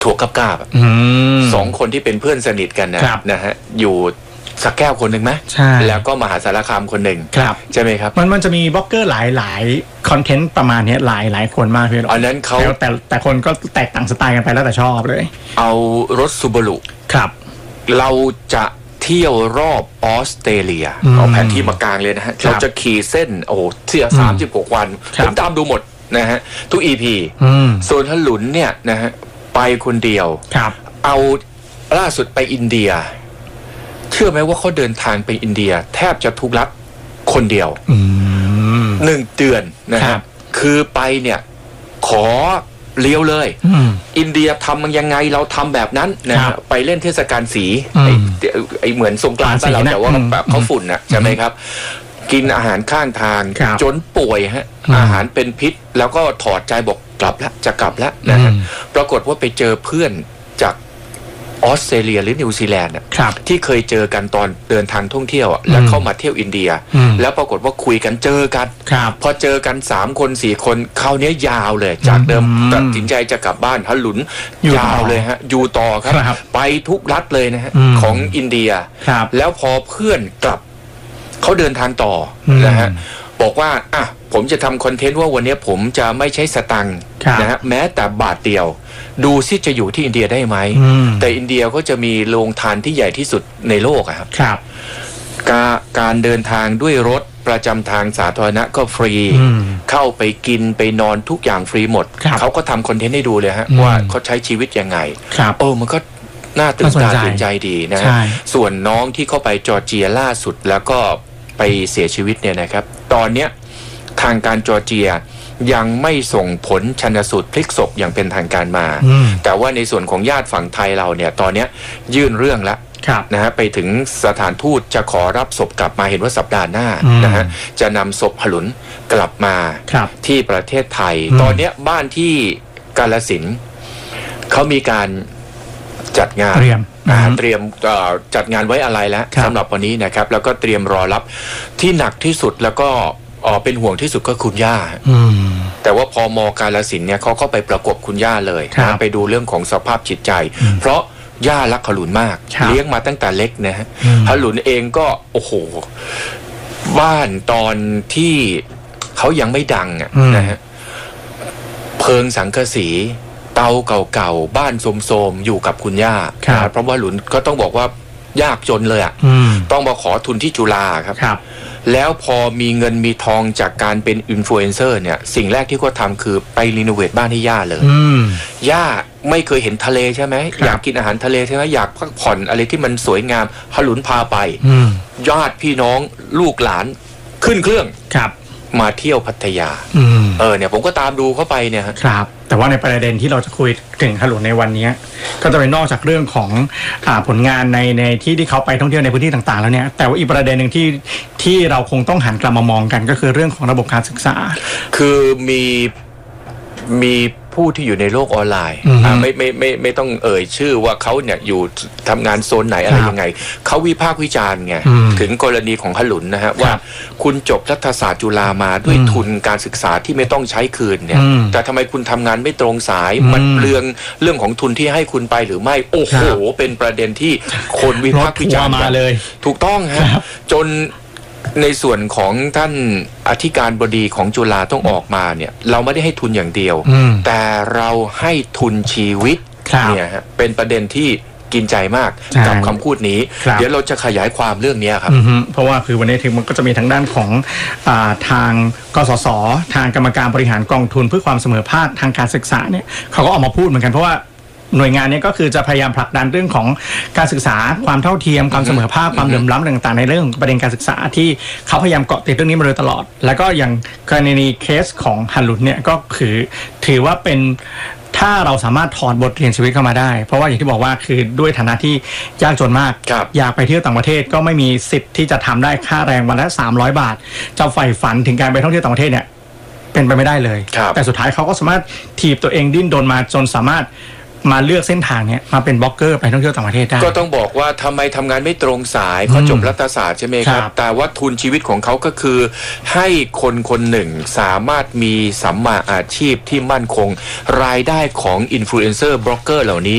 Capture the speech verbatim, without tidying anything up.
ถั่วกับกาบสองคนที่เป็นเพื่อนสนิทกันนะนะฮะอยู่สักแก้วคนหนึ่งไหมใช่แล้วก็มหาสารคามคนหนึ่งใช่ไหมครับมันมันจะมีบล็อกเกอร์หลายหลายคอนเทนต์ประมาณนี้หลายหลายคนมากพี่อันนั้นเขาแต่แต่คนก็แตกต่างสไตล์กันไปแล้วแต่ชอบเลยเอารถซูบารุครับเราจะเที่ยวรอบออสเตรเลียเอาแผนที่มากลางเลยนะฮะเราจะขี่เส้นโอ้เที่ยวสามสิบหกวันผมตามดูหมดนะฮะทุก อี พี ส่วนถลุนเนี่ยนะฮะไปคนเดียวเอาล่าสุดไปอินเดียเชื่อไหมว่าเขาเดินทางไปอินเดียแทบจะทุกรัฐคนเดียวหนึ่งเดือนนะครับคือไปเนี่ยขอเลี้ยวเลยอินเดียทำมันยังไงเราทำแบบนั้นนะไปเล่นเทศกาลสีไอ้ไอเหมือนสงกรานต์บ้านเราแต่ว่าแบบเขาฝุ่นนะใช่ไหมครับกินอาหารข้างทางจนป่วยฮะอาหารเป็นพิษแล้วก็ถอดใจบอกกลับแล้วจะกลับแล้วนะฮะปรากฏว่าไปเจอเพื่อนจากออสเตรเลียหรือนิวซีแลนด์ที่เคยเจอกันตอนเดินทางท่องเที่ยวแล้วเข้ามาเที่ยวอินเดียแล้วปรากฏว่าคุยกันเจอกันพอเจอกันสามคนสี่คนคราวนี้ยาวเลยจากเดิมตัดสินใจจะกลับบ้านถลุนยาวเลยฮะอยู่ต่อครับไปทุกรัฐเลยนะฮะของอินเดียแล้วพอเพื่อนกลับเขาเดินทางต่อนะฮะบอกว่าอ่ะผมจะทำคอนเทนต์ว่าวันนี้ผมจะไม่ใช้สตังค์นะฮะแม้แต่บาทเดียวดูซิจะอยู่ที่อินเดียได้ไหมแต่อินเดียก็จะมีโรงทานที่ใหญ่ที่สุดในโลกครับการการเดินทางด้วยรถประจำทางสาธารณะก็ฟรีเข้าไปกินไปนอนทุกอย่างฟรีหมดเขาก็ทำคอนเทนต์ให้ดูเลยฮะว่าเขาใช้ชีวิตยังไงโอ้มันก็น่าตื่นตาตื่นใจดีนะส่วนน้องที่เข้าไปจอร์เจียล่าสุดแล้วก็ไปเสียชีวิตเนี่ยนะครับตอนเนี้ยทางการจอร์เจียยังไม่ส่งผลชันสูตรพลิกศพอย่างเป็นทางการมาแต่ว่าในส่วนของญาติฝั่งไทยเราเนี่ยตอนนี้ยื่นเรื่องแล้วนะฮะไปถึงสถานทูตจะขอรับศพกลับมาเห็นว่าสัปดาห์หน้านะฮะจะนำศพถลุนกลับมาที่ประเทศไทยตอนนี้บ้านที่กาฬสินธุ์เขามีการจัดงานเตรียมเตรียมจัดงานไว้อะไรแล้วสำหรับวันนี้นะครับแล้วก็เตรียมรอรับที่หนักที่สุดแล้วก็อ๋อเป็นห่วงที่สุดก็คุณย่าแต่ว่าพอมกาฬสินธุ์เนี่ยเขาเข้าไปประกบคุณย่าเลยนะไปดูเรื่องของสภาพจิตใจเพราะย่ารักถลุนมากเลี้ยงมาตั้งแต่เล็กนะฮะถลุนเองก็โอ้โหบ้านตอนที่เขายังไม่ดังอ่ะนะฮะเพิงสังกะสีเตาเก่าๆบ้านโสมๆอยู่กับคุณย่าเพราะว่าหลุนก็ต้องบอกว่ายากจนเลยอ่ะต้องมาขอทุนที่จุฬาครับแล้วพอมีเงินมีทองจากการเป็นอินฟลูเอนเซอร์เนี่ยสิ่งแรกที่เขาทำคือไปรีโนเวทบ้านให้ย่าเลยย่าไม่เคยเห็นทะเลใช่ไหมอยากกินอาหารทะเลใช่ไหมอยากพักผ่อนอะไรที่มันสวยงามถลุนพาไปญาติพี่น้องลูกหลานขึ้นเครื่องมาเที่ยวพัทยาเออเนี่ยผมก็ตามดูเข้าไปเนี่ยครับแต่ว่าในประเด็นที่เราจะคุยถึงถลุนในวันนี้ก็จะเป็นนอกจากเรื่องของอ่าผลงานในในที่ที่เขาไปท่องเที่ยวในพื้นที่ต่างๆแล้วเนี่ยแต่ว่าอีกประเด็นหนึ่งที่ที่เราคงต้องหันกลับมามองกันก็คือเรื่องของระบบการศึกษาคือมีมีผู้ที่อยู่ในโลกออนไลน์ไม่ไม่ไม่ไม่ต้องเอ่ยชื่อว่าเขาเนี่ยอยู่ทำงานโซนไหนอะไรยังไงเขาวิพากษ์วิจารณ์ไงถึงกรณีของถลุนนะฮะว่าคุณจบรัฐศาสตร์จุฬามาด้วยทุนการศึกษาที่ไม่ต้องใช้คืนเนี่ยแต่ทำไมคุณทำงานไม่ตรงสายมันเรื่องเรื่องของทุนที่ให้คุณไปหรือไม่โอ้โหเป็นประเด็นที่คนวิพากษ์วิจารณ์มาเลยถูกต้องฮะจนในส่วนของท่านอธิการบดีของจุฬาต้องออกมาเนี่ยเราไม่ได้ให้ทุนอย่างเดียวแต่เราให้ทุนชีวิตเนี่ยฮะเป็นประเด็นที่กินใจมากกับคำพูดนี้เดี๋ยวเราจะขยายความเรื่องนี้ครับเพราะว่าคือวันนี้ถึงมันก็จะมีทางด้านของทางกสศทางกรรมการบริหารกองทุนเพื่อความเสมอภาคทางการศึกษาเนี่ยเขาก็ออกมาพูดเหมือนกันเพราะว่าหน่วยงานนี้ก็คือจะพยายามผลักดันเรื่องของการศึกษาความเท่าเทียมความเสมอภาคความเหลื่อมล้ำต่างๆในเรื่องประเด็นการศึกษาที่เขาพยายามเกาะติดเรื่องนี้มาโดยตลอดแล้วก็อย่างกรณีเคสของถลุนเนี่ยก็คือถือว่าเป็นถ้าเราสามารถถอดบทเรียนชีวิตเข้ามาได้เพราะว่าอย่างที่บอกว่าคือด้วยฐานะที่ยากจนมากอยากไปเที่ยวต่างประเทศก็ไม่มีสิทธิ์ที่จะทำได้ค่าแรงวันละสามร้อยบาทจะใฝ่ฝันถึงการไปท่องเที่ยวต่างประเทศเนี่ยเป็นไปไม่ได้เลยแต่สุดท้ายเขาก็สามารถถีบตัวเองดิ้นรนมาจนสามารถมาเลือกเส้นทางเนี้ยมาเป็นบล็อกเกอร์ไปท่องเที่ยวต่างประเทศได้ก็ต้องบอกว่าทำไมทำงานไม่ตรงสายเขาจบรัฐศาสตร์ใช่ไหมครับแต่ว่าทุนชีวิตของเขาก็คือให้คนคนหนึ่งสามารถมีสัมมาอาชีพที่มั่นคงรายได้ของอินฟลูเอนเซอร์บล็อกเกอร์เหล่านี้